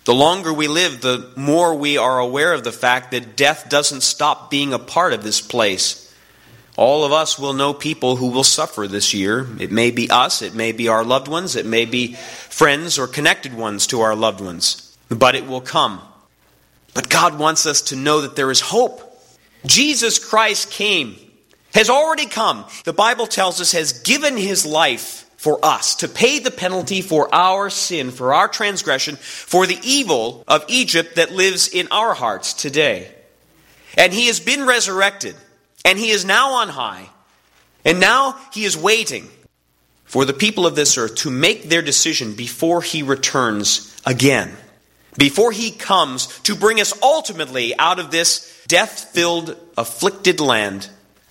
The longer we live, the more we are aware of the fact that death doesn't stop being a part of this place. All of us will know people who will suffer this year. It may be us, it may be our loved ones, it may be friends or connected ones to our loved ones. But it will come. But God wants us to know that there is hope. Jesus Christ came, has already come. The Bible tells us has given his life for us to pay the penalty for our sin, for our transgression, for the evil of Egypt that lives in our hearts today. And he has been resurrected. And he is now on high. And now he is waiting for the people of this earth to make their decision before he returns again. Before he comes to bring us ultimately out of this death-filled, afflicted land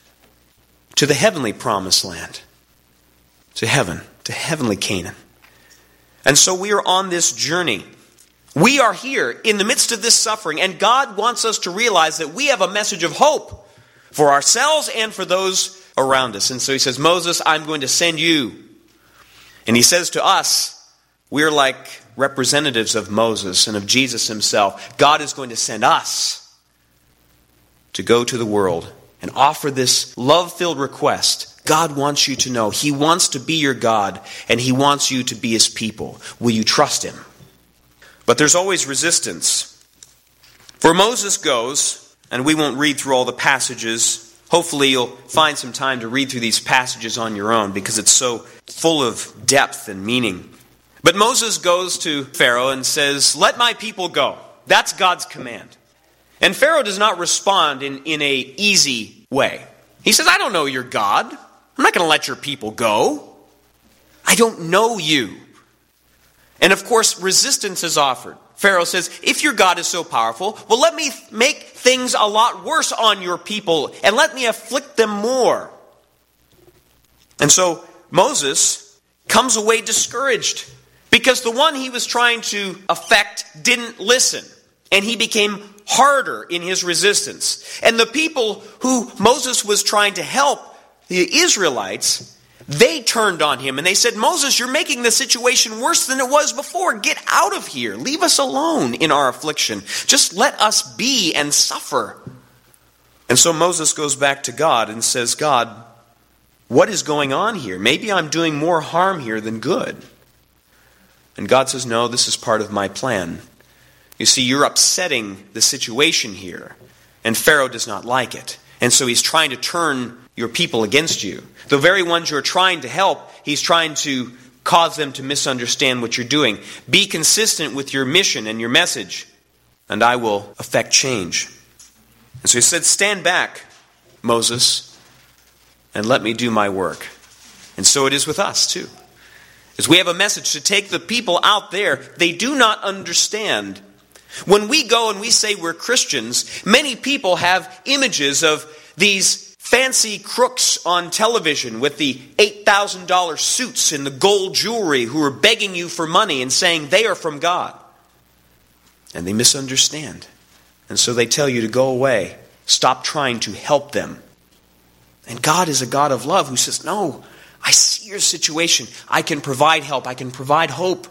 to the heavenly promised land. To heaven, to heavenly Canaan. And so we are on this journey. We are here in the midst of this suffering. And God wants us to realize that we have a message of hope for ourselves and for those around us. And so he says, Moses, I'm going to send you. And he says to us, we're like representatives of Moses and of Jesus himself. God is going to send us to go to the world and offer this love-filled request. God wants you to know he wants to be your God and he wants you to be his people. Will you trust him? But there's always resistance. For Moses goes, and we won't read through all the passages. Hopefully you'll find some time to read through these passages on your own because it's so full of depth and meaning. But Moses goes to Pharaoh and says, let my people go. That's God's command. And Pharaoh does not respond in an easy way. He says, I don't know your God. I'm not going to let your people go. I don't know you. And of course, resistance is offered. Pharaoh says, if your God is so powerful, well, let me make things a lot worse on your people and let me afflict them more. And so Moses comes away discouraged because the one he was trying to affect didn't listen. And he became harder in his resistance. And the people who Moses was trying to help, the Israelites, they turned on him and they said, Moses, you're making the situation worse than it was before. Get out of here. Leave us alone in our affliction. Just let us be and suffer. And so Moses goes back to God and says, God, what is going on here? Maybe I'm doing more harm here than good. And God says, no, this is part of my plan. You see, you're upsetting the situation here. And Pharaoh does not like it. And so he's trying to turn your people against you. The very ones you're trying to help, he's trying to cause them to misunderstand what you're doing. Be consistent with your mission and your message, and I will effect change. And so he said, stand back, Moses, and let me do my work. And so it is with us too. As we have a message to take the people out there, they do not understand. When we go and we say we're Christians, many people have images of these fancy crooks on television with the $8,000 suits and the gold jewelry who are begging you for money and saying they are from God. And they misunderstand. And so they tell you to go away. Stop trying to help them. And God is a God of love who says, no, I see your situation. I can provide help. I can provide hope.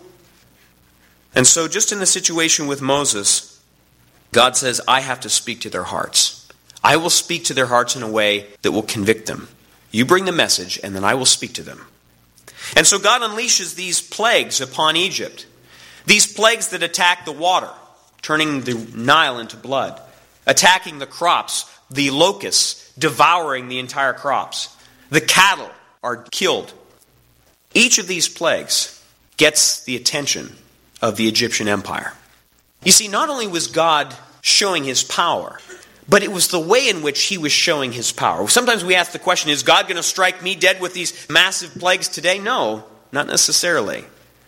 And so just in the situation with Moses, God says, I have to speak to their hearts. I will speak to their hearts in a way that will convict them. You bring the message, and then I will speak to them. And so God unleashes these plagues upon Egypt. These plagues that attack the water, turning the Nile into blood. Attacking the crops, the locusts devouring the entire crops. The cattle are killed. Each of these plagues gets the attention of the Egyptian empire. You see, not only was God showing his power, but it was the way in which he was showing his power. Sometimes we ask the question, is God going to strike me dead with these massive plagues today? No, not necessarily.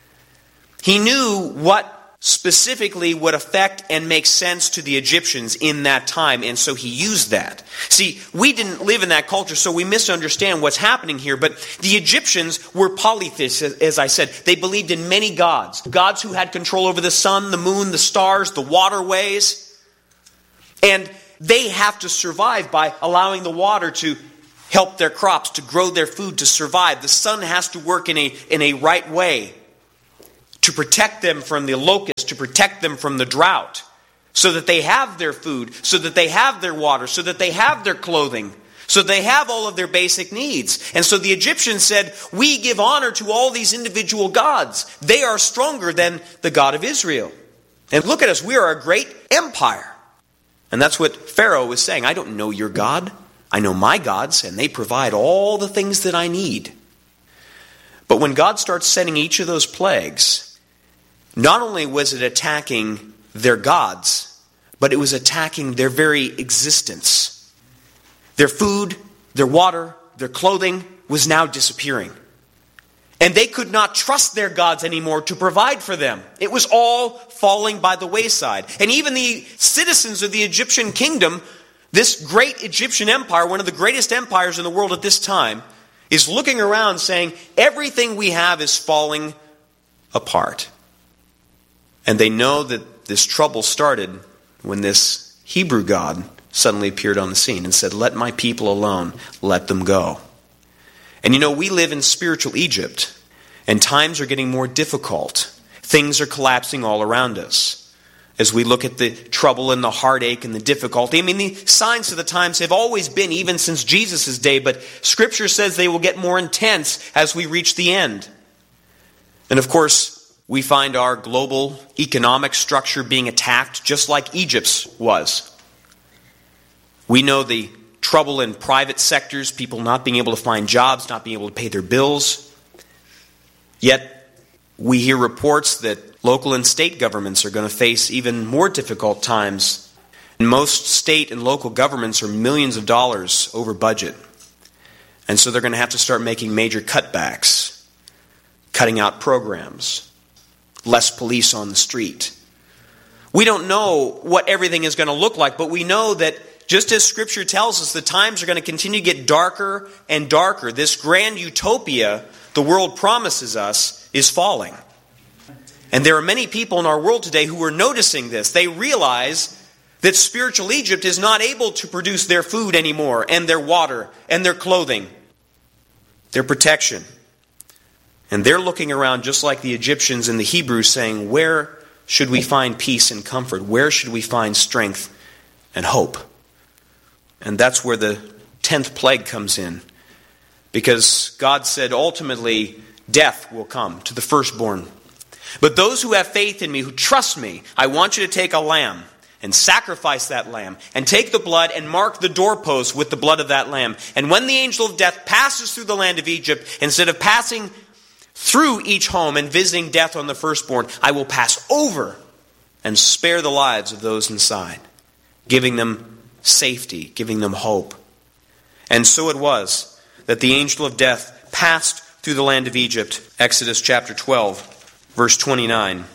He knew what specifically would affect and make sense to the Egyptians in that time, and so he used that. See, we didn't live in that culture, so we misunderstand what's happening here, but the Egyptians were polytheists, as I said. They believed in many gods. Gods who had control over the sun, the moon, the stars, the waterways. And they have to survive by allowing the water to help their crops, to grow their food, to survive. The sun has to work in a right way to protect them from the locusts, to protect them from the drought, so that they have their food, so that they have their water, so that they have their clothing, so they have all of their basic needs. And so the Egyptians said, we give honor to all these individual gods. They are stronger than the God of Israel. And look at us, we are a great empire. And that's what Pharaoh was saying. I don't know your God. I know my gods, and they provide all the things that I need. But when God starts sending each of those plagues, not only was it attacking their gods, but it was attacking their very existence. Their food, their water, their clothing was now disappearing. And they could not trust their gods anymore to provide for them. It was all falling by the wayside. And even the citizens of the Egyptian kingdom, this great Egyptian empire, one of the greatest empires in the world at this time, is looking around saying, everything we have is falling apart. And they know that this trouble started when this Hebrew God suddenly appeared on the scene and said, let my people alone, let them go. And you know, we live in spiritual Egypt, and times are getting more difficult. Things are collapsing all around us. As we look at the trouble and the heartache and the difficulty, I mean, the signs of the times have always been, even since Jesus' day, but Scripture says they will get more intense as we reach the end. And of course, we find our global economic structure being attacked just like Egypt's was. We know the trouble in private sectors, people not being able to find jobs, not being able to pay their bills. Yet, we hear reports that local and state governments are going to face even more difficult times. And most state and local governments are millions of dollars over budget. And so they're going to have to start making major cutbacks, cutting out programs, less police on the street. We don't know what everything is going to look like, but we know that just as Scripture tells us, the times are going to continue to get darker and darker. This grand utopia the world promises us is falling. And there are many people in our world today who are noticing this. They realize that spiritual Egypt is not able to produce their food anymore, and their water, and their clothing, their protection. And they're looking around just like the Egyptians and the Hebrews saying, where should we find peace and comfort? Where should we find strength and hope? And that's where the 10th plague comes in. Because God said ultimately death will come to the firstborn. But those who have faith in me, who trust me, I want you to take a lamb and sacrifice that lamb and take the blood and mark the doorpost with the blood of that lamb. And when the angel of death passes through the land of Egypt, instead of passing through each home and visiting death on the firstborn, I will pass over and spare the lives of those inside, giving them safety, giving them hope. And so it was that the angel of death passed through the land of Egypt. Exodus chapter 12, verse 29.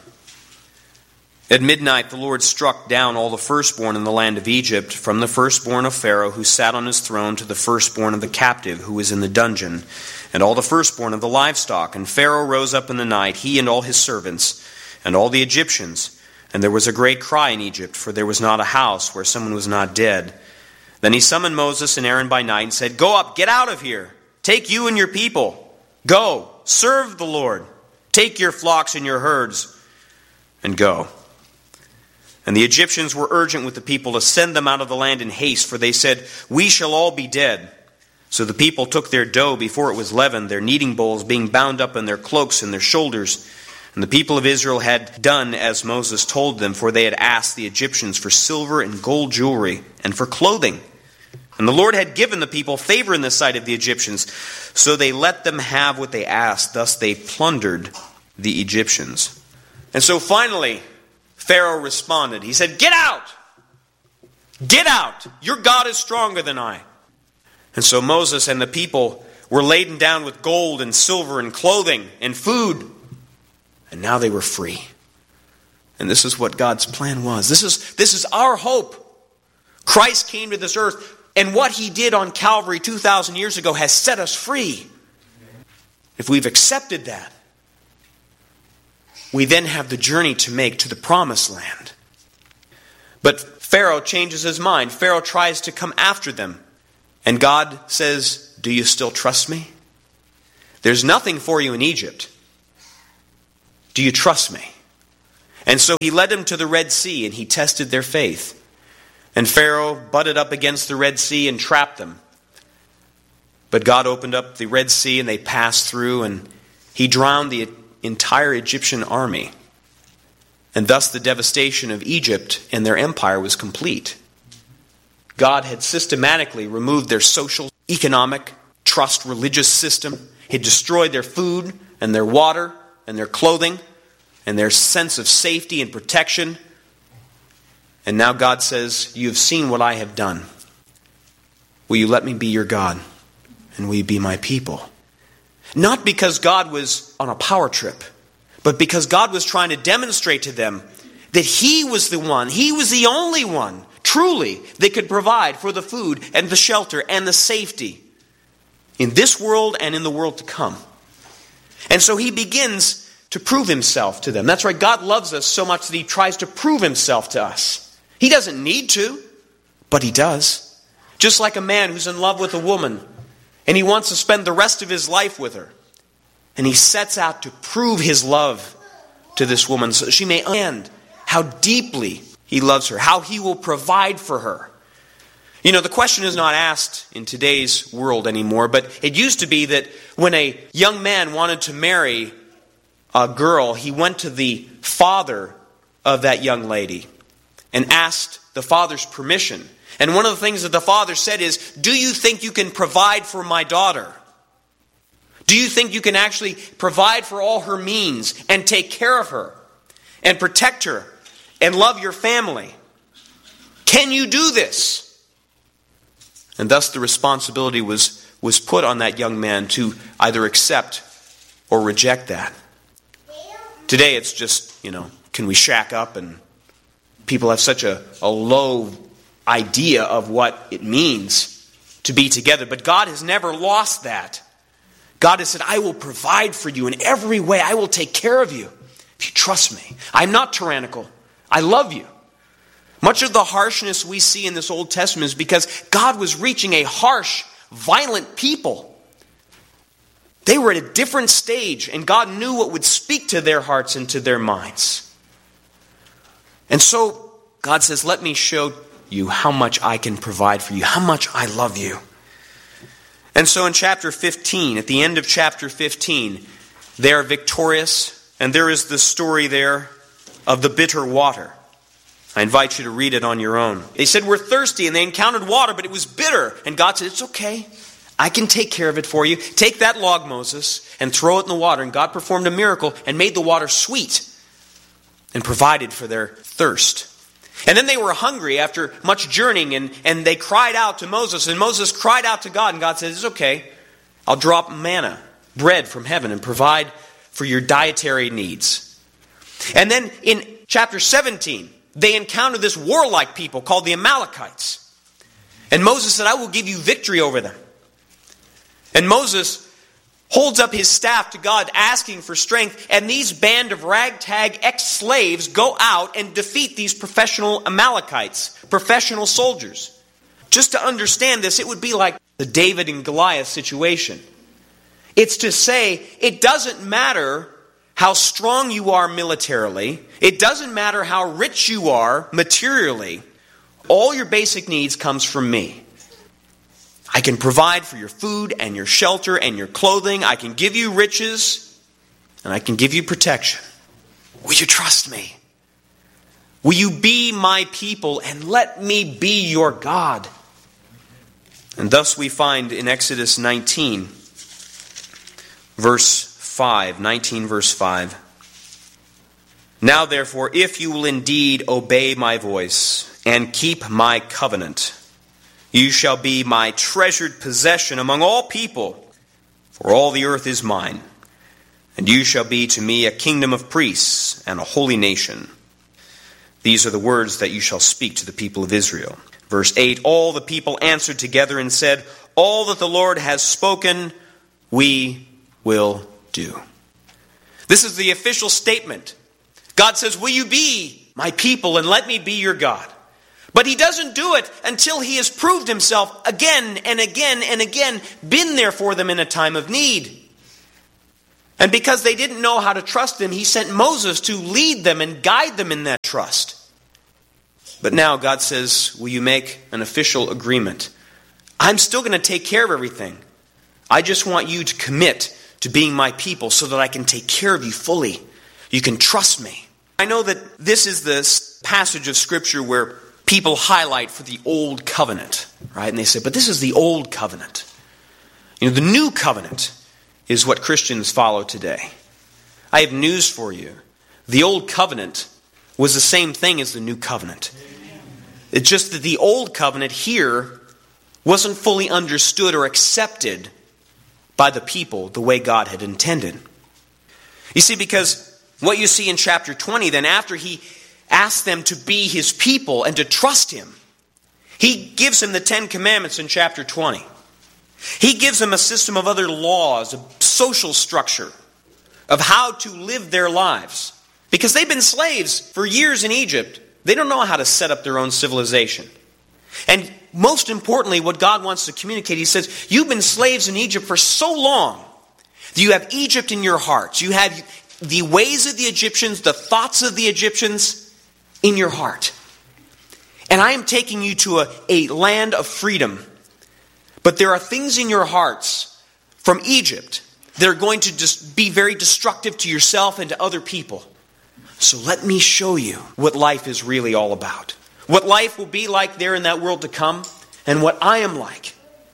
At midnight the Lord struck down all the firstborn in the land of Egypt, from the firstborn of Pharaoh who sat on his throne to the firstborn of the captive who was in the dungeon, and all the firstborn of the livestock. And Pharaoh rose up in the night, he and all his servants, and all the Egyptians. And there was a great cry in Egypt, for there was not a house where someone was not dead. Then he summoned Moses and Aaron by night and said, go up, get out of here. Take you and your people. Go, serve the Lord. Take your flocks and your herds and go. And the Egyptians were urgent with the people to send them out of the land in haste, for they said, we shall all be dead. So the people took their dough before it was leavened, their kneading bowls being bound up in their cloaks and their shoulders. And the people of Israel had done as Moses told them, for they had asked the Egyptians for silver and gold jewelry and for clothing. And the Lord had given the people favor in the sight of the Egyptians, so they let them have what they asked. Thus they plundered the Egyptians. And so finally, Pharaoh responded. He said, get out! Get out! Your God is stronger than I. And so Moses and the people were laden down with gold and silver and clothing and food. And now they were free. And this is what God's plan was. This is our hope. Christ came to this earth, and what he did on Calvary 2,000 years ago has set us free. If we've accepted that, we then have the journey to make to the promised land. But Pharaoh changes his mind. Pharaoh tries to come after them. And God says, do you still trust me? There's nothing for you in Egypt. Do you trust me? And so he led them to the Red Sea, and he tested their faith. And Pharaoh butted up against the Red Sea and trapped them. But God opened up the Red Sea, and they passed through, and he drowned the entire Egyptian army. And thus the devastation of Egypt and their empire was complete. God had systematically removed their social, economic, trust, religious system. He had destroyed their food and their water and their clothing and their sense of safety and protection. And now God says, you have seen what I have done. Will you let me be your God? And will you be my people? Not because God was on a power trip, but because God was trying to demonstrate to them that He was the one, He was the only one, truly, that could provide for the food and the shelter and the safety in this world and in the world to come. And so He begins to prove Himself to them. That's right, God loves us so much that He tries to prove Himself to us. He doesn't need to, but He does. Just like a man who's in love with a woman, and he wants to spend the rest of his life with her. And he sets out to prove his love to this woman so she may understand how deeply he loves her, how he will provide for her. You know, the question is not asked in today's world anymore, but it used to be that when a young man wanted to marry a girl, he went to the father of that young lady and asked the father's permission. And one of the things that the father said is, do you think you can provide for my daughter? Do you think you can actually provide for all her means and take care of her and protect her and love your family? Can you do this? And thus the responsibility was put on that young man to either accept or reject that. Today it's just, can we shack up? And people have such a low idea of what it means to be together. But God has never lost that. God has said, I will provide for you in every way. I will take care of you if you trust me. I'm not tyrannical. I love you. Much of the harshness we see in this Old Testament is because God was reaching a harsh, violent people. They were at a different stage, and God knew what would speak to their hearts and to their minds. And so God says, let me show you how much I can provide for you, how much I love you. And so in chapter 15, at the end of chapter 15, they are victorious, and there is the story there of the bitter water. I invite you to read it on your own. They said, we're thirsty, and they encountered water, but it was bitter. And God said, it's okay. I can take care of it for you. Take that log, Moses, and throw it in the water. And God performed a miracle and made the water sweet and provided for their thirst. And then they were hungry after much journeying, and they cried out to Moses, and Moses cried out to God, and God said, it's okay. I'll drop manna, bread from heaven, and provide for your dietary needs. And then in chapter 17, they encountered this warlike people called the Amalekites. And Moses said, I will give you victory over them. And Moses holds up his staff to God, asking for strength, and these band of ragtag ex-slaves go out and defeat these professional Amalekites, professional soldiers. Just to understand this, it would be like the David and Goliath situation. It's to say, it doesn't matter how strong you are militarily, it doesn't matter how rich you are materially, all your basic needs comes from me. I can provide for your food and your shelter and your clothing. I can give you riches and I can give you protection. Will you trust me? Will you be my people and let me be your God? And thus we find in Exodus 19, verse 5, 19 verse 5. Now therefore, if you will indeed obey my voice and keep my covenant, you shall be my treasured possession among all people, for all the earth is mine. And you shall be to me a kingdom of priests and a holy nation. These are the words that you shall speak to the people of Israel. Verse 8, all the people answered together and said, all that the Lord has spoken, we will do. This is the official statement. God says, will you be my people and let me be your God? But he doesn't do it until he has proved himself again and again and again, been there for them in a time of need. And because they didn't know how to trust him, he sent Moses to lead them and guide them in that trust. But now God says, will you make an official agreement? I'm still going to take care of everything. I just want you to commit to being my people so that I can take care of you fully. You can trust me. I know that this is this passage of Scripture where people highlight for the old covenant, right? And they say, but this is the old covenant. You know, the new covenant is what Christians follow today. I have news for you. The old covenant was the same thing as the new covenant. It's just that the old covenant here wasn't fully understood or accepted by the people the way God had intended. You see, because what you see in chapter 20, then after he asks them to be his people and to trust him, he gives them the 10 Commandments in chapter 20. He gives them a system of other laws, a social structure of how to live their lives. Because they've been slaves for years in Egypt. They don't know how to set up their own civilization. And most importantly, what God wants to communicate, he says, you've been slaves in Egypt for so long that you have Egypt in your hearts. You have the ways of the Egyptians, the thoughts of the Egyptians in your heart. And I am taking you to a land of freedom. But there are things in your hearts from Egypt that are going to just be very destructive to yourself and to other people. So let me show you what life is really all about. What life will be like there in that world to come, and what I am like.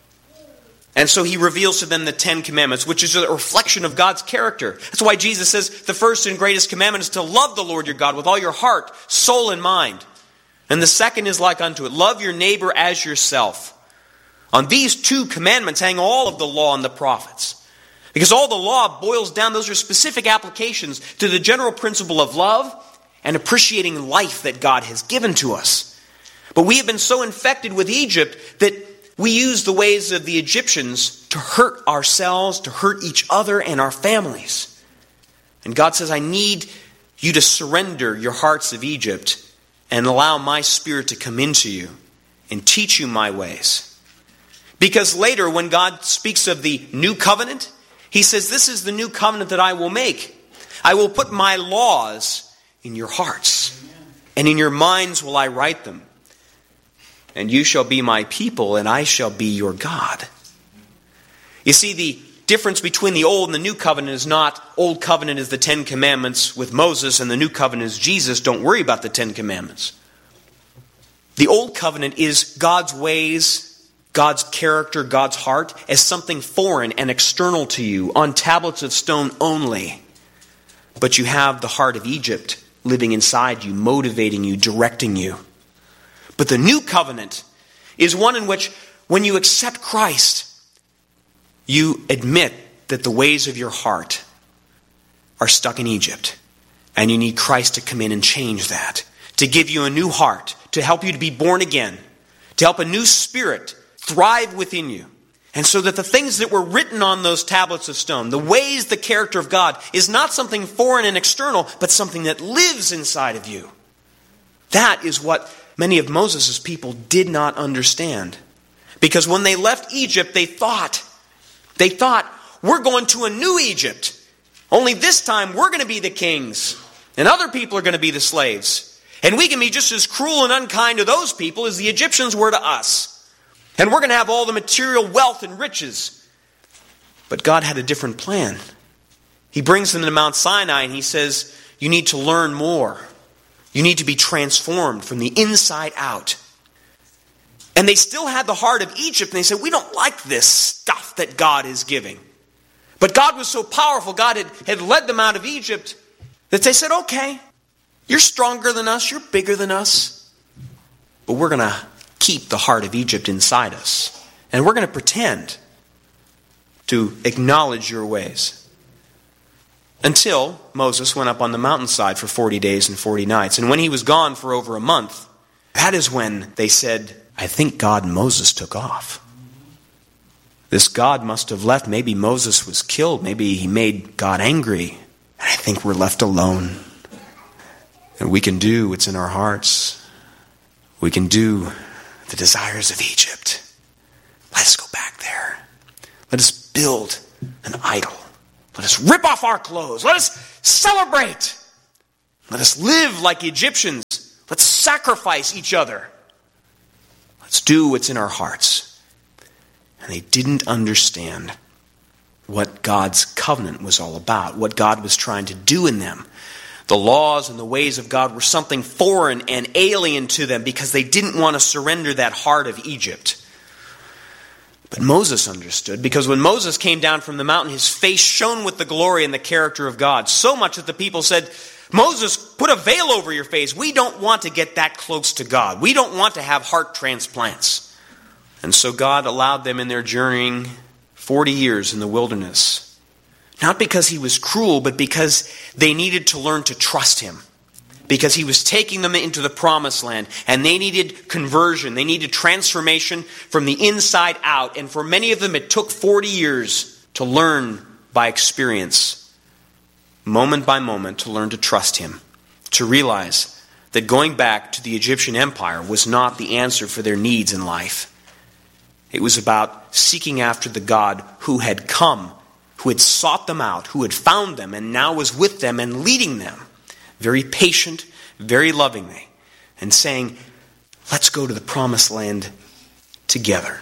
And so he reveals to them the 10 Commandments, which is a reflection of God's character. That's why Jesus says the first and greatest commandment is to love the Lord your God with all your heart, soul, and mind. And the second is like unto it, love your neighbor as yourself. On these 2 commandments hang all of the law and the prophets. Because all the law boils down, those are specific applications to the general principle of love and appreciating life that God has given to us. But we have been so infected with Egypt that we use the ways of the Egyptians to hurt ourselves, to hurt each other and our families. And God says, I need you to surrender your hearts of Egypt and allow my Spirit to come into you and teach you my ways. Because later when God speaks of the new covenant, he says, this is the new covenant that I will make. I will put my laws in your hearts, and in your minds will I write them. And you shall be my people, and I shall be your God. You see, the difference between the old and the new covenant is not, old covenant is the 10 Commandments with Moses, and the new covenant is Jesus. Don't worry about the 10 Commandments. The old covenant is God's ways, God's character, God's heart, as something foreign and external to you, on tablets of stone only. But you have the heart of Egypt living inside you, motivating you, directing you. But the new covenant is one in which, when you accept Christ, you admit that the ways of your heart are stuck in Egypt. And you need Christ to come in and change that, to give you a new heart, to help you to be born again, to help a new spirit thrive within you. And so that the things that were written on those tablets of stone, the ways, the character of God, is not something foreign and external, but something that lives inside of you. That is what many of Moses' people did not understand. Because when they left Egypt, they thought, we're going to a new Egypt. Only this time we're going to be the kings, and other people are going to be the slaves. And we can be just as cruel and unkind to those people as the Egyptians were to us. And we're going to have all the material wealth and riches. But God had a different plan. He brings them to Mount Sinai and he says, you need to learn more. You need to be transformed from the inside out. And they still had the heart of Egypt, and they said, we don't like this stuff that God is giving. But God was so powerful, God had led them out of Egypt, that they said, okay, you're stronger than us, you're bigger than us, but we're going to keep the heart of Egypt inside us. And we're going to pretend to acknowledge your ways. Until Moses went up on the mountainside for 40 days and 40 nights. And when he was gone for over a month, that is when they said, I think God and Moses took off. This God must have left. Maybe Moses was killed. Maybe he made God angry. And I think we're left alone. And we can do what's in our hearts. We can do the desires of Egypt. Let us go back there. Let us build an idol Let us rip off our clothes. Let us celebrate. Let us live like Egyptians. Let's sacrifice each other. Let's do what's in our hearts. And they didn't understand what God's covenant was all about, what God was trying to do in them. The laws and the ways of God were something foreign and alien to them because they didn't want to surrender that heart of Egypt. But Moses understood, because when Moses came down from the mountain, his face shone with the glory and the character of God, so much that the people said, Moses, put a veil over your face. We don't want to get that close to God. We don't want to have heart transplants. And so God allowed them in their journeying 40 years in the wilderness. Not because he was cruel, but because they needed to learn to trust him. Because he was taking them into the promised land, and they needed conversion. They needed transformation from the inside out. And for many of them, it took 40 years to learn by experience, moment by moment, to learn to trust him, to realize that going back to the Egyptian empire was not the answer for their needs in life. It was about seeking after the God who had come, who had sought them out, who had found them, and now was with them and leading them. Very patient, very lovingly, and saying, let's go to the promised land together.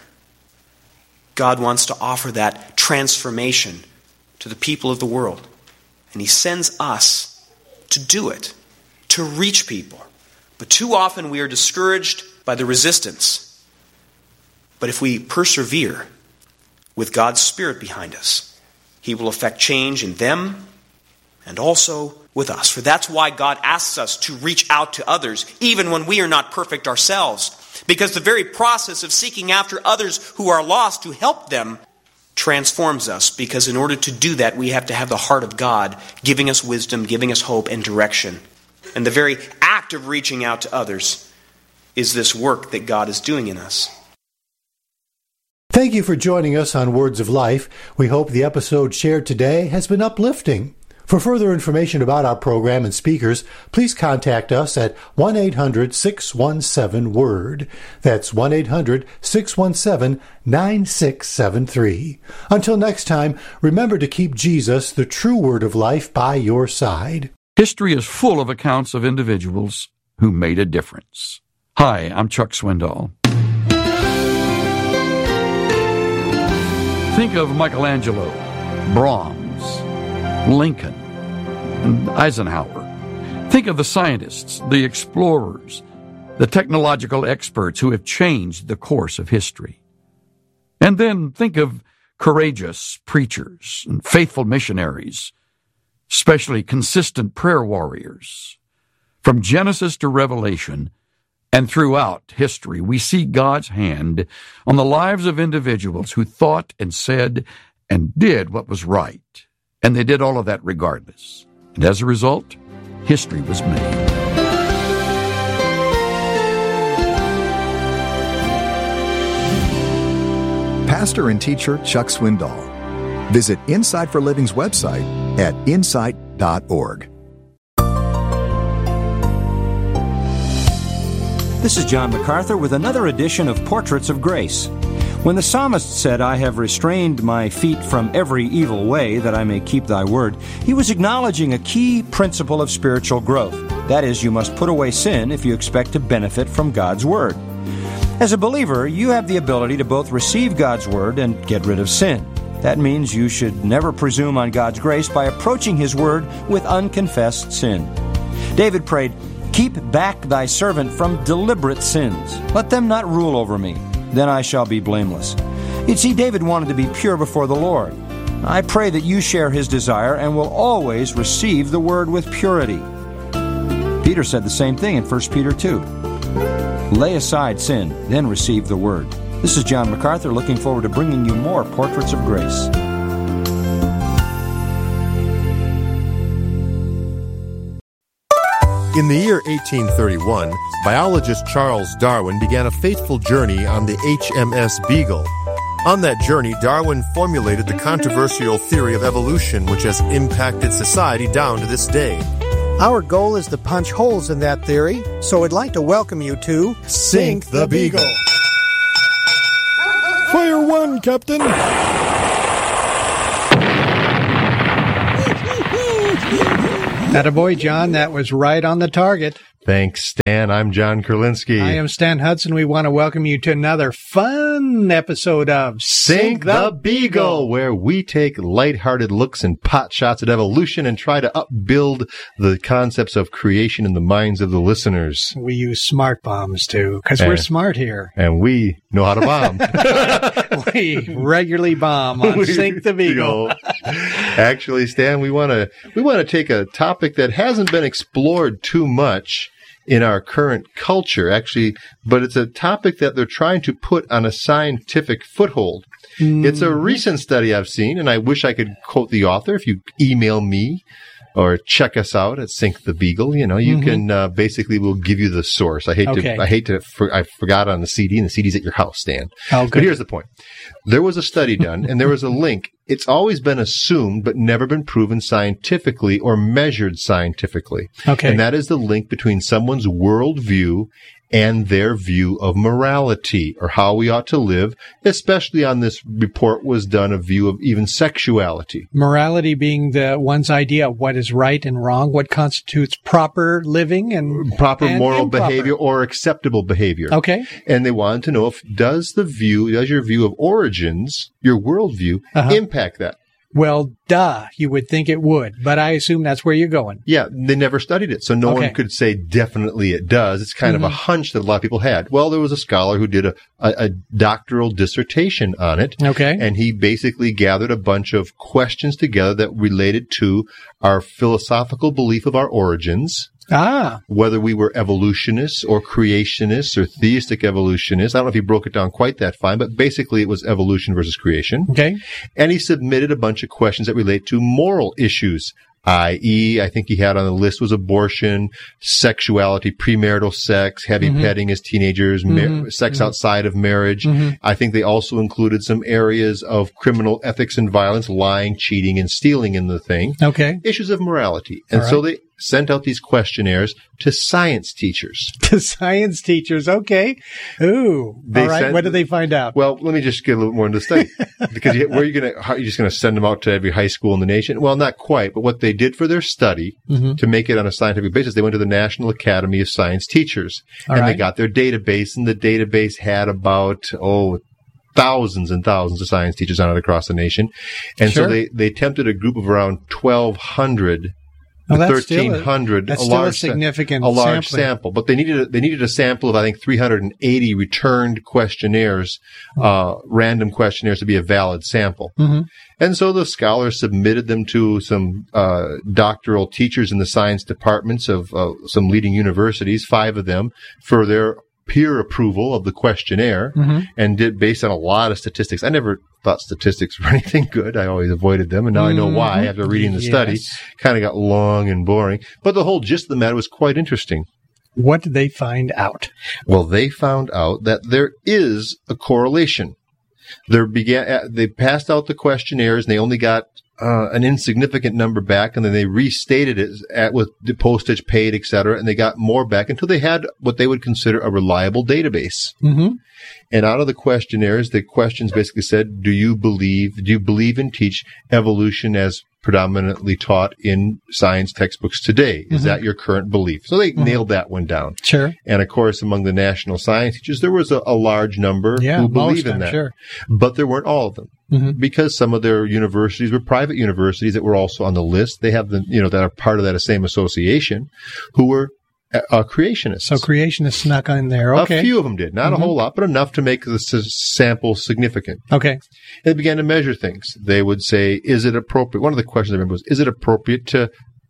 God wants to offer that transformation to the people of the world. And he sends us to do it, to reach people. But too often we are discouraged by the resistance. But if we persevere with God's Spirit behind us, he will effect change in them and also with us. For that's why God asks us to reach out to others, even when we are not perfect ourselves. Because the very process of seeking after others who are lost to help them transforms us. Because in order to do that, we have to have the heart of God, giving us wisdom, giving us hope and direction. And the very act of reaching out to others is this work that God is doing in us. Thank you for joining us on Words of Life. We hope the episode shared today has been uplifting. For further information about our program and speakers, please contact us at 1-800-617-WORD. That's 1-800-617-9673. Until next time, remember to keep Jesus, the true Word of life, by your side. History is full of accounts of individuals who made a difference. Hi, I'm Chuck Swindoll. Think of Michelangelo, Brahms, Lincoln, and Eisenhower. Think of the scientists, the explorers, the technological experts who have changed the course of history. And then think of courageous preachers and faithful missionaries, especially consistent prayer warriors. From Genesis to Revelation and throughout history, we see God's hand on the lives of individuals who thought and said and did what was right. And they did all of that regardless. And as a result, history was made. Pastor and teacher Chuck Swindoll. Visit Insight for Living's website at insight.org. This is John MacArthur with another edition of Portraits of Grace. When the psalmist said, I have restrained my feet from every evil way that I may keep thy word, he was acknowledging a key principle of spiritual growth. That is, you must put away sin if you expect to benefit from God's word. As a believer, you have the ability to both receive God's word and get rid of sin. That means you should never presume on God's grace by approaching his word with unconfessed sin. David prayed, keep back thy servant from deliberate sins. Let them not rule over me. Then I shall be blameless. You see, David wanted to be pure before the Lord. I pray that you share his desire and will always receive the word with purity. Peter said the same thing in 1 Peter 2. Lay aside sin, then receive the word. This is John MacArthur looking forward to bringing you more Portraits of Grace. In the year 1831, biologist Charles Darwin began a fateful journey on the HMS Beagle. On that journey, Darwin formulated the controversial theory of evolution, which has impacted society down to this day. Our goal is to punch holes in that theory, so I'd like to welcome you to Sink the Beagle. Fire one, Captain! Attaboy, John. That was right on the target. Thanks, Stan. I'm John Kurlinski. I am Stan Hudson. We want to welcome you to another fun episode of Sink the Beagle, where we take lighthearted looks and pot shots at evolution and try to upbuild the concepts of creation in the minds of the listeners. We use smart bombs, too, because we're smart here. And we know how to bomb. We regularly bomb on Sink the Beagle. Actually, Stan, we want to take a topic that hasn't been explored too much in our current culture, actually, but it's a topic that they're trying to put on a scientific foothold. It's a recent study I've seen, and I wish I could quote the author. If you email me or check us out at Sink the Beagle, you can basically we'll give you the source. I forgot on the CD, and the CD's at your house, Stan. Oh, good. But here's the point. There was a study done, and there was a link. It's always been assumed, but never been proven scientifically or measured scientifically. Okay. And that is the link between someone's worldview and their view of morality, or how we ought to live, especially on this report was done a view of even sexuality. Morality being one's idea of what is right and wrong, what constitutes proper living and proper and moral improper behavior or acceptable behavior. Okay. And they wanted to know does your view of origins, your worldview, impact that? Well, duh, you would think it would, but I assume that's where you're going. Yeah, they never studied it, so no one could say definitely it does. It's kind of a hunch that a lot of people had. Well, there was a scholar who did a doctoral dissertation on it. Okay. And he basically gathered a bunch of questions together that related to our philosophical belief of our origins. Whether we were evolutionists or creationists or theistic evolutionists. I don't know if he broke it down quite that fine, but basically it was evolution versus creation. Okay. And he submitted a bunch of questions that relate to moral issues, i.e., I think he had on the list was abortion, sexuality, premarital sex, heavy petting as teenagers, sex outside of marriage. I think they also included some areas of criminal ethics and violence, lying, cheating, and stealing in the thing. Okay. Issues of morality. And so they sent out these questionnaires to science teachers. To science teachers, okay. Ooh. All right, what did they find out? Well, let me just get a little more into the study. Because you're just going to send them out to every high school in the nation? Well, not quite. But what they did for their study, to make it on a scientific basis, they went to the National Academy of Science Teachers. They got their database, and the database had about, thousands and thousands of science teachers on it across the nation. And so they tempted a group of around 1,200 1,300, that's still a significant large sample. But they needed a sample of, I think, 380 returned questionnaires, random questionnaires to be a valid sample. And so the scholars submitted them to some doctoral teachers in the science departments of some leading universities, 5 of them, for their peer approval of the questionnaire, and did based on a lot of statistics. I never thought statistics were anything good. I always avoided them, and now I know why after reading the study. Kind of got long and boring. But the whole gist of the matter was quite interesting. What did they find out? Well, they found out that there is a correlation. They passed out the questionnaires, and they only got an insignificant number back, and then they restated it with the postage paid, etc., and they got more back until they had what they would consider a reliable database. And out of the questionnaires, the questions basically said, do you believe and teach evolution as predominantly taught in science textbooks today? Is that your current belief? So they nailed that one down. Sure. And of course, among the national science teachers, there was a large number who believe in that. Sure. But there weren't all of them. Because some of their universities were private universities that were also on the list. They have that are part of that same association, who were creationists. So creationists snuck in there. Okay. A few of them did. Not a whole lot, but enough to make the sample significant. Okay. They began to measure things. They would say, is it appropriate? One of the questions I remember was, is it appropriate to,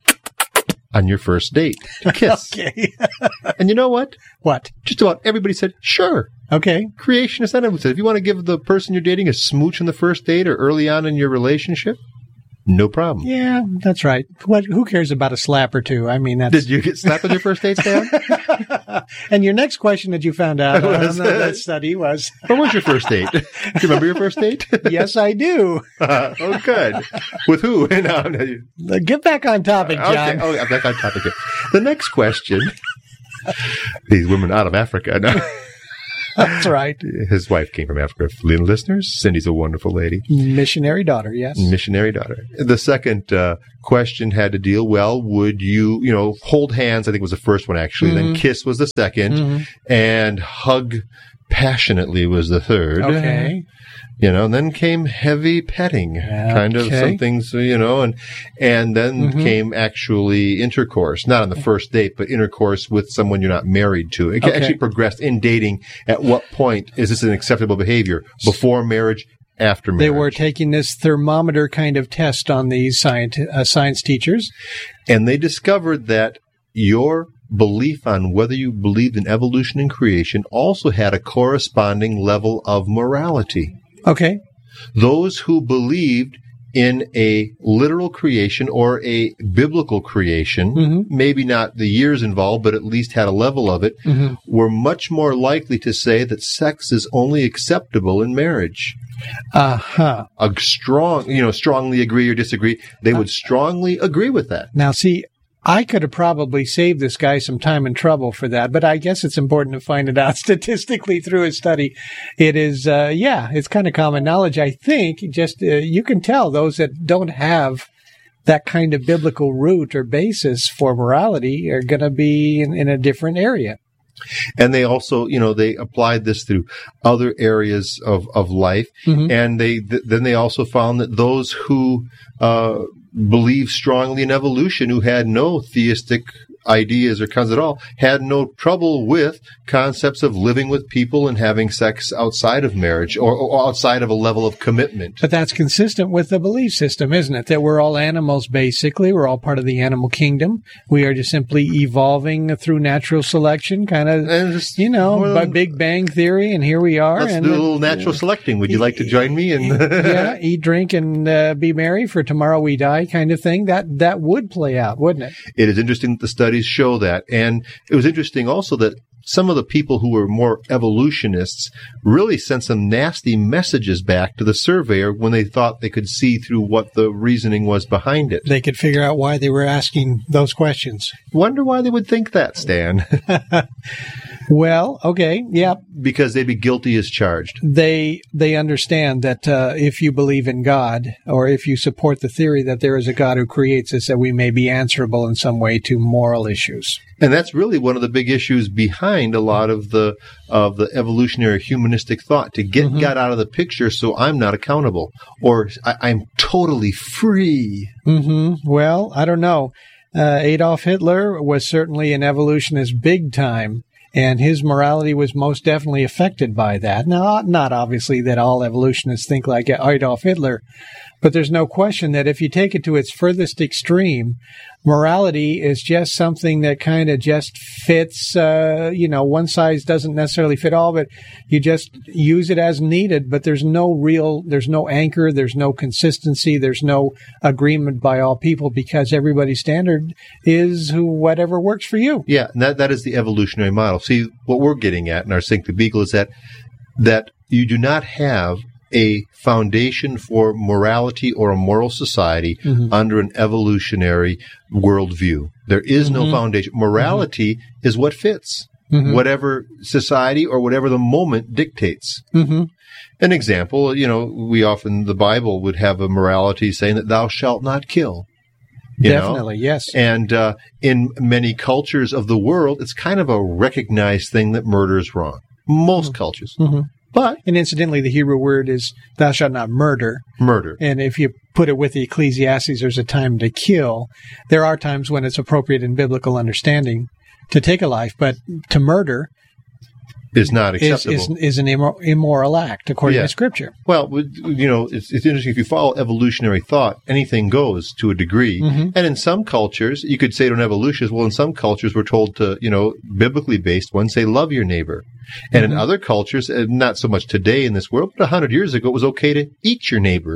on your first date, to kiss? Okay. And you know what? What? Just about everybody said, sure. Okay. Creationists, I said, if you want to give the person you're dating a smooch on the first date or early on in your relationship, no problem. Yeah, that's right. Who cares about a slap or two? I mean, that's... Did you get slapped on your first date, Stan? And your next question that you found out on that study was... What was your first date? Do you remember your first date? Yes, I do. Oh, good. With who? Get back on topic, John. Okay. I'm back on topic here. The next question... These women out of Africa. No. That's right. His wife came from Africa. Listeners, Cindy's a wonderful lady. Missionary daughter, yes. Missionary daughter. The second question had to deal, would you hold hands, I think was the first one actually, then kiss was the second, and hug passionately was the third. Okay. And then came heavy petting, kind of some things, and then came actually intercourse, not on the first date, but intercourse with someone you're not married to. It actually progressed in dating. At what point is this an acceptable behavior? Before marriage, after marriage? They were taking this thermometer kind of test on these science teachers. And they discovered that your belief on whether you believed in evolution and creation also had a corresponding level of morality. Okay. Those who believed in a literal creation or a biblical creation, maybe not the years involved, but at least had a level of it, were much more likely to say that sex is only acceptable in marriage. Uh-huh. Strongly agree or disagree. They would strongly agree with that. Now, see, I could have probably saved this guy some time and trouble for that, but I guess it's important to find it out statistically through his study. It is, it's kind of common knowledge. I think just, you can tell those that don't have that kind of biblical root or basis for morality are going to be in a different area. And they also, they applied this through other areas of life. And then they also found that those who, believed strongly in evolution, who had no theistic ideas or concepts at all, had no trouble with concepts of living with people and having sex outside of marriage or outside of a level of commitment. But that's consistent with the belief system, isn't it? That we're all animals, basically. We're all part of the animal kingdom. We are just simply evolving through natural selection, kind of, by Big Bang Theory, and here we are. Let's do a little natural selecting. Would you like to join me? Eat, drink, and be merry, for tomorrow we die, kind of thing. That would play out, wouldn't it? It is interesting that the studies show that. And it was interesting also that some of the people who were more evolutionists really sent some nasty messages back to the surveyor when they thought they could see through what the reasoning was behind it. They could figure out why they were asking those questions. Wonder why they would think that, Stan. Well, okay, yeah. Because they'd be guilty as charged. They understand that if you believe in God, or if you support the theory that there is a God who creates us, that we may be answerable in some way to moral issues. And that's really one of the big issues behind a lot of the evolutionary humanistic thought, to get God out of the picture so I'm not accountable, or I'm totally free. Well, I don't know. Adolf Hitler was certainly an evolutionist big time, and his morality was most definitely affected by that. Now, not obviously that all evolutionists think like Adolf Hitler, but there's no question that if you take it to its furthest extreme, morality is just something that kind of just fits, one size doesn't necessarily fit all, but you just use it as needed, but there's no anchor, there's no consistency, there's no agreement by all people, because everybody's standard is whatever works for you. Yeah, and that is the evolutionary model. See, what we're getting at in our Sink the Beagle is that you do not have a foundation for morality or a moral society under an evolutionary worldview. There is no foundation. Morality is what fits whatever society or whatever the moment dictates. An example, the Bible would have a morality saying that thou shalt not kill. Definitely, yes. And in many cultures of the world, it's kind of a recognized thing that murder is wrong. Most cultures. And incidentally, the Hebrew word is thou shalt not murder. Murder. And if you put it with the Ecclesiastes, there's a time to kill. There are times when it's appropriate in biblical understanding to take a life, but to murder is not acceptable. Is an immoral act, according to Scripture. Well, it's interesting. If you follow evolutionary thought, anything goes to a degree. And in some cultures, you could say to an evolutionist, well, in some cultures, we're told to, biblically based ones, say, love your neighbor. And in other cultures, not so much today in this world, but 100 years ago, it was okay to eat your neighbor.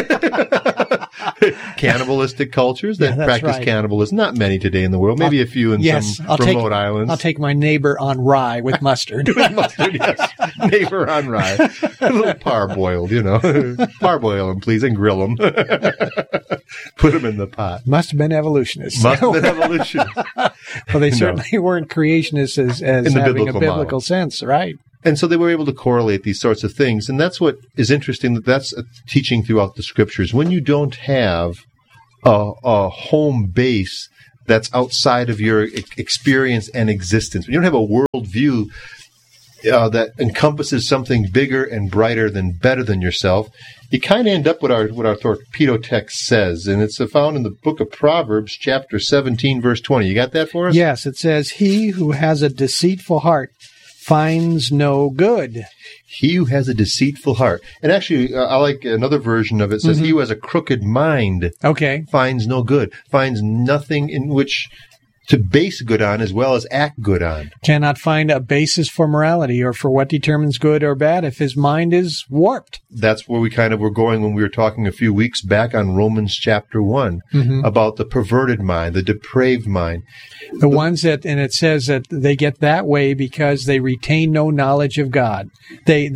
Cannibalistic cultures that practice cannibalism. Not many today in the world. Maybe a few in some remote islands. I'll take my neighbor on rye with mustard. With mustard, yes. Neighbor on rye. A little parboiled, Parboil them, please, and grill them. Put them in the pot. Must have been evolutionists. Must have been evolutionists. Well, they certainly weren't creationists as in having a biblical sense, right? And so they were able to correlate these sorts of things. And that's what is interesting, that's a teaching throughout the scriptures. When you don't have a home base that's outside of your experience and existence, when you don't have a worldview that encompasses something bigger and brighter than better than yourself, you kind of end up with what our torpedo text says, and it's found in the book of Proverbs, chapter 17, verse 20. You got that for us? Yes, it says, "He who has a deceitful heart finds no good." He who has a deceitful heart. And actually, I like another version of it. It says, he who has a crooked mind finds no good, finds nothing in which to base good on as well as act good on. Cannot find a basis for morality or for what determines good or bad if his mind is warped. That's where we kind of were going when we were talking a few weeks back on Romans chapter 1 about the perverted mind, the depraved mind. The ones that, and it says that they get that way because they retain no knowledge of God. They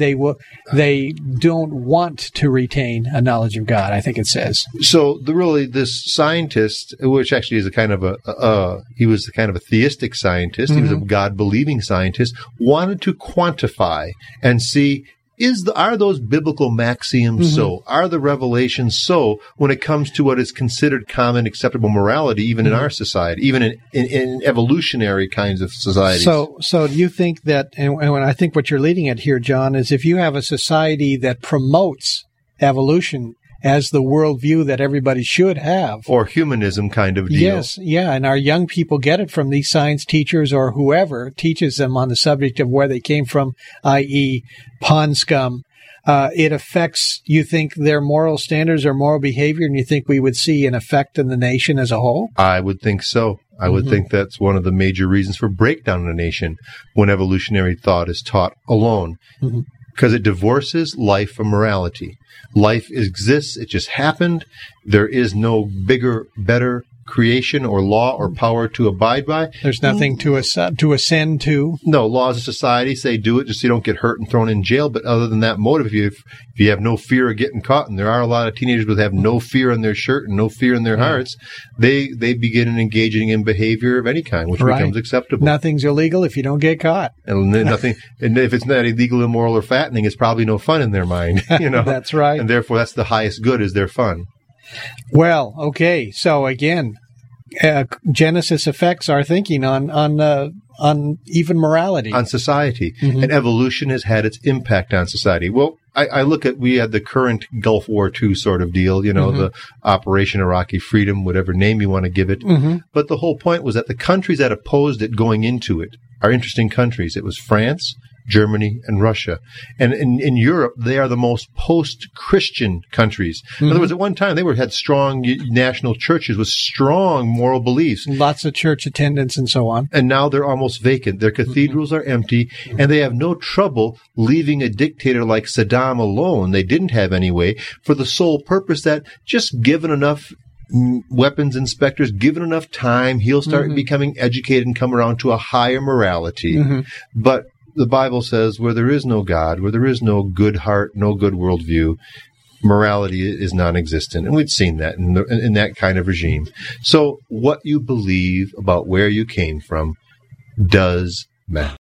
don't want to retain a knowledge of God, I think it says. So this scientist, which actually is he was kind of a theistic scientist, he was a God-believing scientist, wanted to quantify and see, are those biblical maxioms so? Are the revelations so when it comes to what is considered common, acceptable morality, even in our society, even in evolutionary kinds of societies? So do you think that, and I think what you're leading at here, John, is if you have a society that promotes evolution as the worldview that everybody should have. Or humanism kind of deal. Yes, yeah, and our young people get it from these science teachers or whoever teaches them on the subject of where they came from, i.e. pond scum. It affects, you think, their moral standards or moral behavior, and you think we would see an effect in the nation as a whole? I would think so. I would think that's one of the major reasons for breakdown in a nation when evolutionary thought is taught alone. Because it divorces life from morality. Life exists. It just happened. There is no bigger, better creation or law or power to abide by. There's nothing to ascend to. No, laws of society say do it just so you don't get hurt and thrown in jail. But other than that motive, if you have no fear of getting caught, and there are a lot of teenagers who have no fear in their shirt and no fear in their hearts, they begin engaging in behavior of any kind, which becomes acceptable. Nothing's illegal if you don't get caught. And nothing, and if it's not illegal, immoral, or fattening, it's probably no fun in their mind. That's right. And therefore, that's the highest good is their fun. Well, okay. So again, Genesis affects our thinking on even morality, on society, and evolution has had its impact on society. Well, I look at, we had the current Gulf War II sort of deal, the Operation Iraqi Freedom, whatever name you want to give it. But the whole point was that the countries that opposed it going into it are interesting countries. It was France, Germany, and Russia. And in Europe, they are the most post-Christian countries. In other words, at one time, they had strong national churches with strong moral beliefs. Lots of church attendance and so on. And now they're almost vacant. Their cathedrals are empty, and they have no trouble leaving a dictator like Saddam alone. They didn't have anyway, for the sole purpose that just given enough weapons inspectors, given enough time, he'll start becoming educated and come around to a higher morality. But the Bible says where there is no God, where there is no good heart, no good worldview, morality is non-existent. And we've seen that in that kind of regime. So what you believe about where you came from does matter.